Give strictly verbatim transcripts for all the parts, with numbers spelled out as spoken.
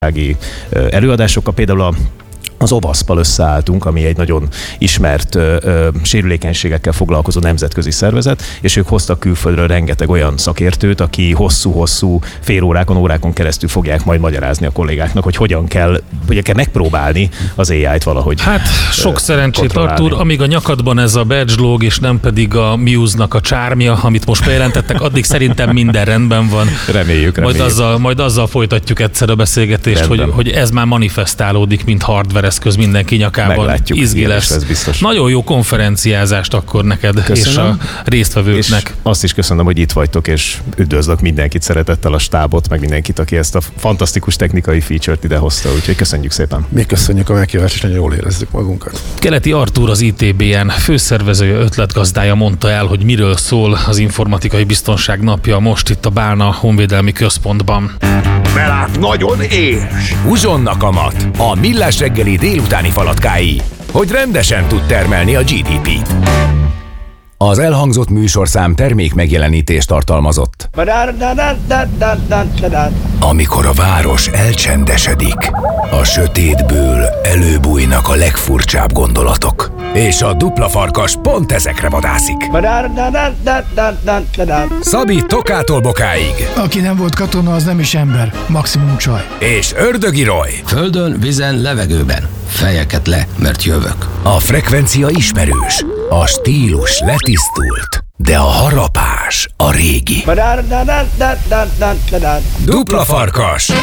előadásokkal, például a az ovaszpal összeálltunk, ami egy nagyon ismert ö, ö, sérülékenységekkel foglalkozó nemzetközi szervezet, és ők hoztak külföldről rengeteg olyan szakértőt, aki hosszú-hosszú fél órákon, órákon keresztül fogják majd magyarázni a kollégáknak, hogy hogyan kell, hogyan kell megpróbálni az á í-t valahogy. Hát sok szerencsét, Artur, amíg a nyakadban ez a badge lóg, és nem pedig a Muse-nak a csármja, amit most bejelentettek, addig szerintem minden rendben van. Reméljük, reméljük. Majd azzal, majd azzal folytatjuk egyszer a beszélgetést, hogy, hogy ez már manifestálódik, mint hardware eszköz mindenki nyakában. Meglátjuk, izgi lesz. Biztos. Nagyon jó konferenciázást akkor neked. Köszönöm. És a résztvevőknek. És azt is köszönöm, hogy itt vagytok, és üdvözlök mindenkit szeretettel, a stábot, meg mindenkit, aki ezt a fantasztikus technikai feature-t idehozta, úgyhogy köszönjük szépen. Mi köszönjük a meghívást, és nagyon jól érezzük magunkat. Keleti Artúr, az i té bé en főszervezője, ötletgazdája mondta el, hogy miről szól az Informatikai Biztonság Napja most itt a Bálna Honvédelmi Központban. Mert nagyon éhes. Húzsonnak a mat, a Millás reggeli délutáni falatkái, hogy rendesen tud termelni a gé dé pét. Az elhangzott műsorszám termék megjelenítést tartalmazott. Amikor a város elcsendesedik, a sötétből előbújnak a legfurcsább gondolatok. És a dupla farkas pont ezekre vadászik. Szabi Tokától Bokáig. Aki nem volt katona, az nem is ember. Maximum csaj. És Ördögi Roy. Földön, vízen, levegőben. Fejeket le, mert jövök. A frekvencia ismerős, a stílus letisztult, de a harapás a régi. Dupla farkas.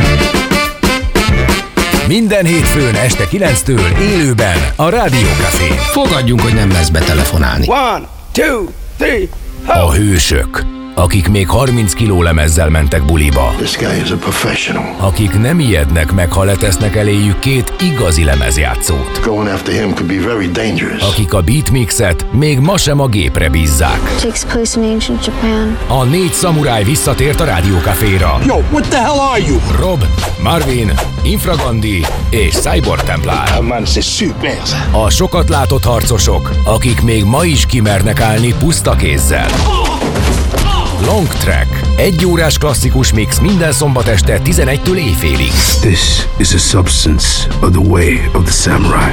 Minden hétfőn este kilenctől élőben a Rádió Cafén. Fogadjunk, hogy nem lesz betelefonálni. One, two, three, A hősök, akik még harminc kiló lemezzel mentek buliba. This guy is a professional. Akik nem ijednek meg, ha letesznek eléjük két igazi lemezjátszót. Going after him could be very dangerous. Akik a beatmixet még ma sem a gépre bízzák. Takes place in ancient Japan. A négy szamuráj visszatért a Rádió Caféra. Yo, what the hell are you? Rob, Marvin, Infragandi és Cyborg Templar. A man is super. A sokat látott harcosok, akik még ma is kimernek állni puszta kézzel. Long Track. Egy órás klasszikus mix minden szombat este tizenegytől éjfélig. This is a substance of the way of the samurai.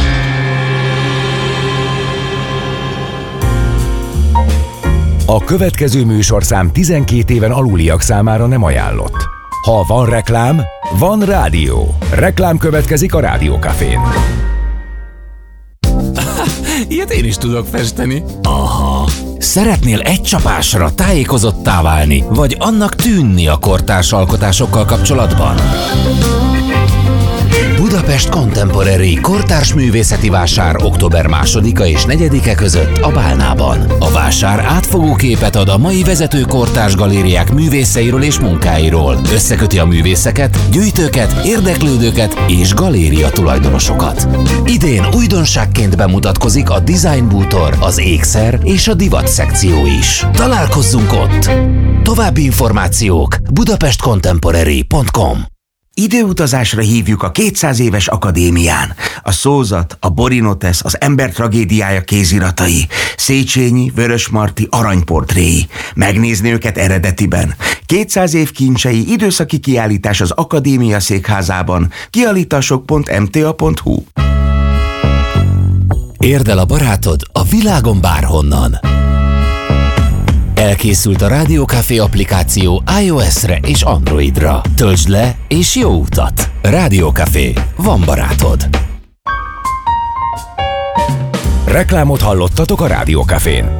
A következő műsorszám tizenkét éven aluliak számára nem ajánlott. Ha van reklám, van rádió. Reklám következik a Rádió Cafén. Ilyet én is tudok festeni. Aha. Szeretnél egy csapásra tájékozottá válni, vagy annak tűnni a kortárs alkotásokkal kapcsolatban? Budapest Contemporary kortárs művészeti vásár október másodika és negyedike között a Bálnában. A vásár átfogó képet ad a mai vezető kortárs galériák művészeiről és munkáiról. Összeköti a művészeket, gyűjtőket, érdeklődőket és galéria tulajdonosokat. Idén újdonságként bemutatkozik a Design Bútor, az ékszer és a divat szekció is. Találkozzunk ott! További információk budapest contemporary pont com. Időutazásra hívjuk a kétszáz éves akadémián. A szózat, a Borinotesz, az ember tragédiája kéziratai, Széchenyi, Vörösmarty aranyportréi. Megnézni őket eredetiben. kétszáz év kincsei időszaki kiállítás az Akadémia székházában. kiállítások pont em té a pont hú. Érd el a barátod a világon bárhonnan. Elkészült a Rádió Café applikáció iOS-re és Androidra. Töltsd le és jó utat! Rádió Café. Van barátod. Reklámot hallottatok a Rádió Cafén.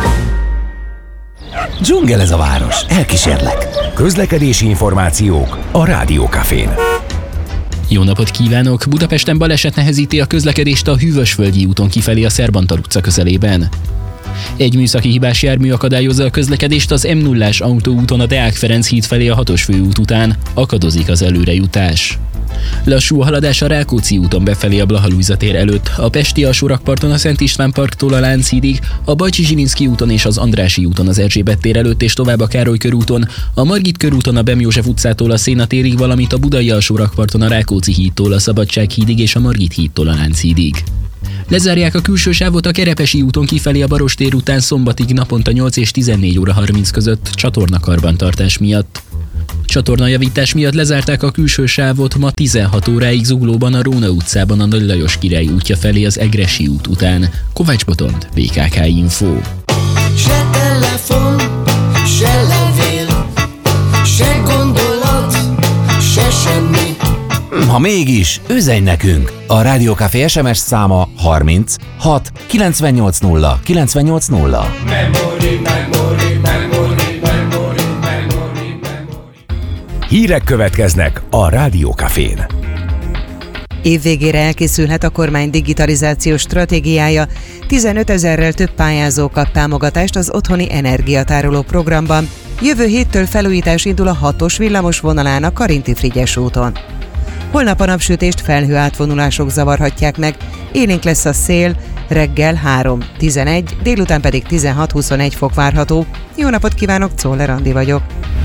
Dzsungel ez a város. Elkísérlek. Közlekedési információk a Rádió Cafén. Jó napot kívánok! Budapesten baleset nehezíti a közlekedést a Hűvösvölgyi úton kifelé a Szerbantal utca közelében. Egy műszaki hibás jármű akadályozza a közlekedést az em nullás autóúton a Deák Ferenc híd felé a hatos főút után, akadozik az előrejutás. Lassú a haladás a Rákóczi úton befelé a Blaha Lujza tér előtt, a Pesti alsórakparton a Szent István parktól a Lánchídig, a Bajcsi Zsilinszky úton és az Andrássy úton az Erzsébet tér előtt és tovább a Károly körúton, a Margit körúton a Bem József utcától a Széna térig, valamint a Budai alsórakparton a Rákóczi hídtól a Szabadság hídig és a Margit hídtól a Lánchídig. Lezárják a külső sávot a Kerepesi úton kifelé a Barostér után szombatig naponta nyolc és tizennégy óra harminc között csatornakarbantartás miatt. Csatornajavítás miatt lezárták a külső sávot ma tizenhat óráig Zuglóban, a Róna utcában a Nagy Lajos Király útja felé az Egressy út után. Kovács Botond, vé ká ká Info. Se telefon, se levél, se gondolat, se semmi. Ha mégis, üzenj nekünk! A Rádió Café es em es száma harminc hat kilencvennyolc nulla kilencvennyolc nulla. Memory, memory, memory, memory, memory, memory. Hírek következnek a Rádió Cafén. Évvégére elkészülhet a kormány digitalizációs stratégiája. tizenötezerrel több pályázó kap támogatást az otthoni energiatároló programban. Jövő héttől felújítás indul a hatos villamos vonalán a Karinti-Frigyes úton. Holnap a napsütést felhőátvonulások zavarhatják meg, élénk lesz a szél, reggel három tizenegy, délután pedig tizenhat huszonegy fok várható. Jó napot kívánok, Czoller Andi vagyok.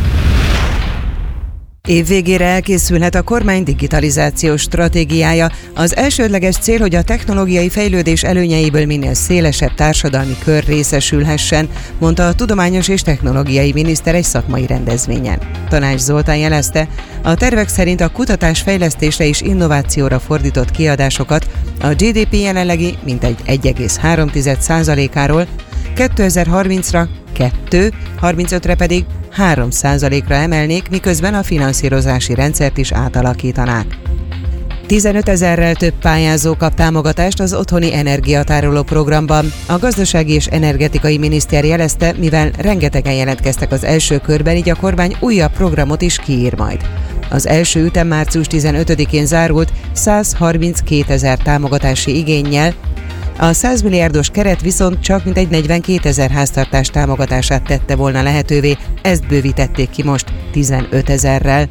Évvégére elkészülhet a kormány digitalizációs stratégiája. Az elsődleges cél, hogy a technológiai fejlődés előnyeiből minél szélesebb társadalmi kör részesülhessen, mondta a tudományos és technológiai miniszter egy szakmai rendezvényen. Tanács Zoltán jelezte, a tervek szerint a kutatás fejlesztésre és innovációra fordított kiadásokat a gé dé pé jelenlegi mintegy egy egész három százalékáról kétezer-harmincra kettő, harmincötre pedig három százalékra emelnék, miközben a finanszírozási rendszert is átalakítanák. tizenötezerrel több pályázó kap támogatást az otthoni energiatároló programban. A gazdasági és energetikai miniszter jelezte, mivel rengetegen jelentkeztek az első körben, így a kormány újabb programot is kiír majd. Az első ütem március tizenötödikén zárult százharminckétezer támogatási igénnyel, a száz milliárdos keret viszont csak mintegy negyvenkétezer háztartás támogatását tette volna lehetővé, ezt bővítették ki most tizenötezerrel.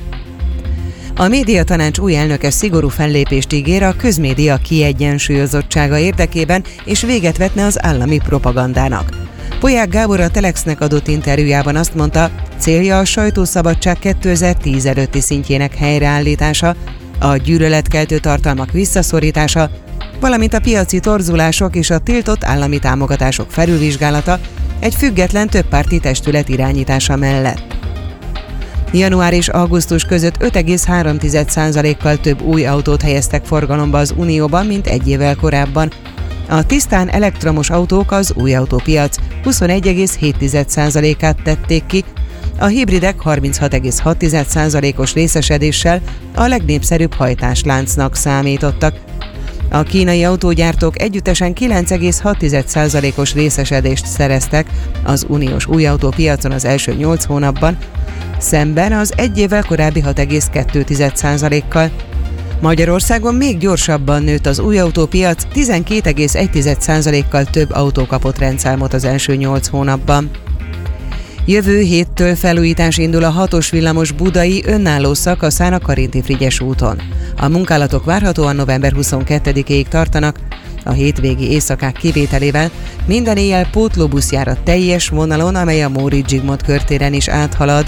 A médiatanács új elnöke szigorú fellépést ígér a közmédia kiegyensúlyozottsága érdekében, és véget vetne az állami propagandának. Polyák Gábor a Telexnek adott interjújában azt mondta, célja a sajtószabadság kétezer-tíz előtti szintjének helyreállítása, a gyűlöletkeltő tartalmak visszaszorítása, valamint a piaci torzulások és a tiltott állami támogatások felülvizsgálata egy független többpárti testület irányítása mellett. Január és augusztus között öt egész három százalékkal több új autót helyeztek forgalomba az Unióban, mint egy évvel korábban. A tisztán elektromos autók az új autópiac huszonegy egész hét százalékát tették ki, a hibridek harminchat egész hat százalékos részesedéssel a legnépszerűbb hajtásláncnak számítottak. A kínai autógyártók együttesen kilenc egész hat százalékos részesedést szereztek az uniós új autópiacon az első nyolc hónapban, szemben az egy évvel korábbi hat egész kettő százalékkal. Magyarországon még gyorsabban nőtt az új autópiac, tizenkét egész egy százalékkal több autó kapott rendszámot az első nyolc hónapban. Jövő héttől felújítás indul a hatos villamos budai önálló szakaszán a Karinti-Frigyes úton. A munkálatok várhatóan november huszonkettedikéig tartanak, a hétvégi éjszakák kivételével minden éjjel pótlóbusz jár a teljes vonalon, amely a Móricz Zsigmond körtéren is áthalad.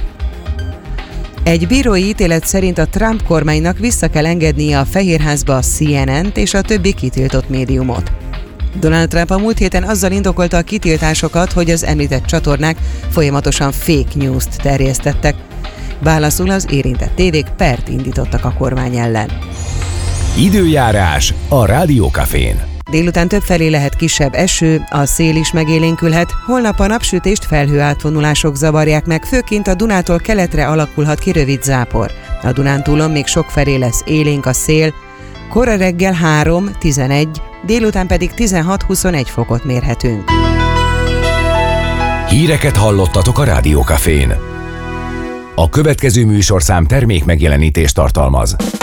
Egy bírói ítélet szerint a Trump kormánynak vissza kell engednie a Fehérházba a C N N-t és a többi kitiltott médiumot. Donald Trump a múlt héten azzal indokolta a kitiltásokat, hogy az említett csatornák folyamatosan fake news-t terjesztettek. Válaszul az érintett tévék pert indítottak a kormány ellen. Időjárás a Rádió Cafén. Délután többfelé lehet kisebb eső, a szél is megélénkülhet, holnap a napsütést felhőátvonulások zavarják meg, főként a Dunától keletre alakulhat ki rövid zápor. A Dunántúlon még sokfelé lesz élénk a szél, kora reggel három tizenegy, délután pedig tizenhat huszonegy fokot mérhetünk. Híreket hallottatok a Rádió Cafén. A következő műsorszám termék megjelenítést tartalmaz.